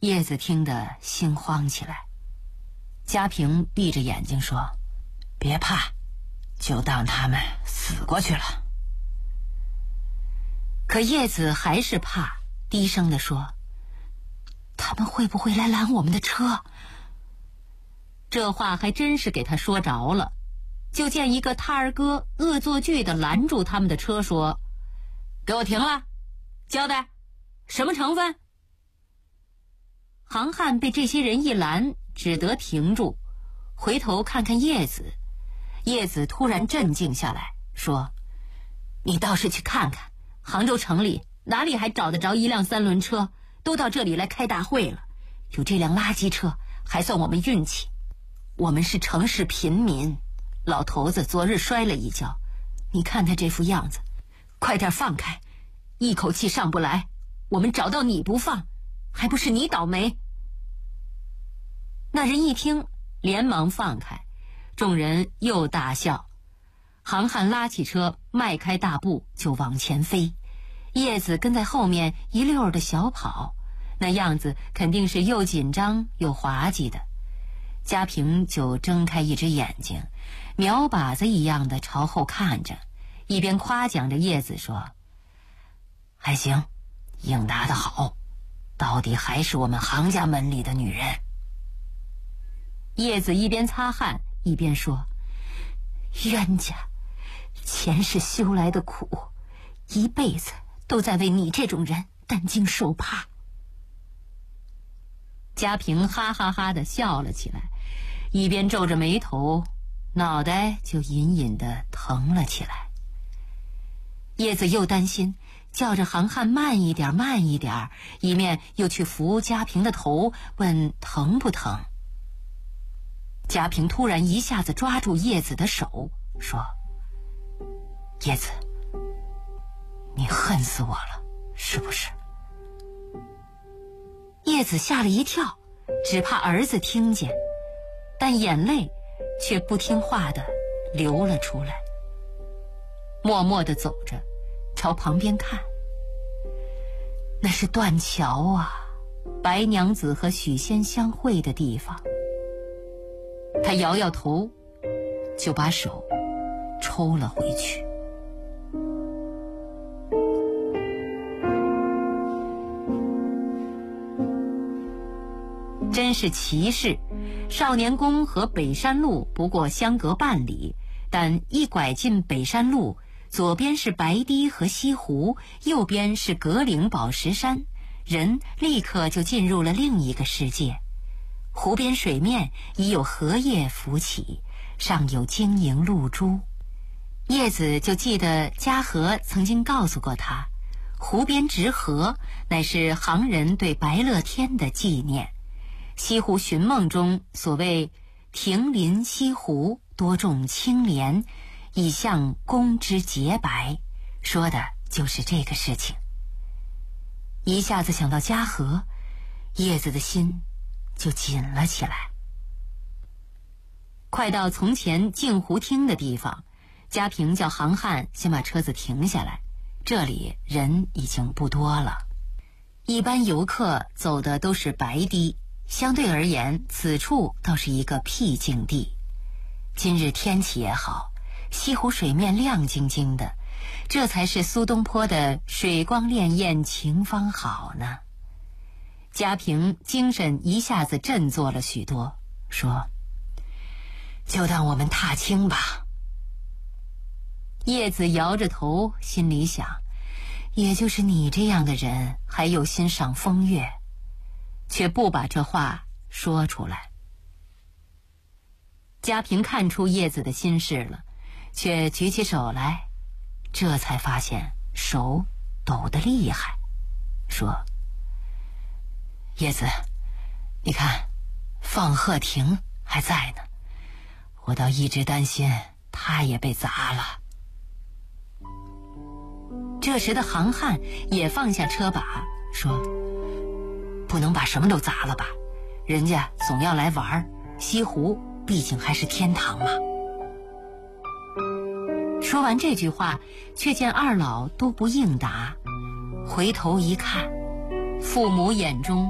叶子听得心慌起来。嘉平闭着眼睛说：别怕，就当他们死过去了。可叶子还是怕，低声地说：他们会不会来拦我们的车？这话还真是给他说着了。就见一个他儿哥恶作剧地拦住他们的车，说：给我停了，交代什么成分？航汉被这些人一拦，只得停住，回头看看叶子。叶子突然镇静下来，说：你倒是去看看，杭州城里哪里还找得着一辆三轮车？都到这里来开大会了，有这辆垃圾车还算我们运气。我们是城市贫民，老头子昨日摔了一跤，你看他这副样子，快点放开，一口气上不来，我们找到你不放，还不是你倒霉。那人一听，连忙放开，众人又大笑。航汉拉起车，迈开大步就往前飞，叶子跟在后面一溜的小跑，那样子肯定是又紧张又滑稽的。嘉平就睁开一只眼睛，苗靶子一样的朝后看着，一边夸奖着叶子说：还行，应答得好，到底还是我们杭家门里的女人。叶子一边擦汗一边说：冤家，前世修来的苦，一辈子都在为你这种人担惊受怕。嘉平哈哈哈地笑了起来，一边皱着眉头，脑袋就隐隐地疼了起来。叶子又担心，叫着航汉慢一点慢一点，一面又去扶嘉平的头，问疼不疼。嘉平突然一下子抓住叶子的手，说：叶子，你恨死我了，是不是？叶子吓了一跳，只怕儿子听见，但眼泪却不听话地流了出来，默默地走着，朝旁边看。那是断桥啊，白娘子和许仙相会的地方。他摇摇头，就把手抽了回去。真是奇事，少年宫和北山路不过相隔半里，但一拐进北山路，左边是白堤和西湖，右边是格岭宝石山，人立刻就进入了另一个世界。湖边水面已有荷叶浮起，上有晶莹露珠。叶子就记得嘉禾曾经告诉过他，湖边植荷乃是杭人对白乐天的纪念。西湖寻梦中所谓亭林西湖，多种青莲，以象宫之洁白，说的就是这个事情。一下子想到嘉禾，叶子的心就紧了起来。快到从前镜湖厅的地方，嘉平叫航汉先把车子停下来，这里人已经不多了。一般游客走的都是白堤，相对而言，此处倒是一个僻静地。今日天气也好，西湖水面亮晶晶的，这才是苏东坡的水光潋滟晴方好呢。嘉平精神一下子振作了许多，说：就当我们踏青吧。叶子摇着头，心里想，也就是你这样的人还有心赏风月，却不把这话说出来。嘉平看出叶子的心事了，却举起手来，这才发现手抖得厉害，说：叶子，你看放鹤亭还在呢，我倒一直担心他也被砸了。这时的航汉也放下车把，说：不能把什么都砸了吧，人家总要来玩，西湖毕竟还是天堂嘛。说完这句话，却见二老都不应答，回头一看，父母眼中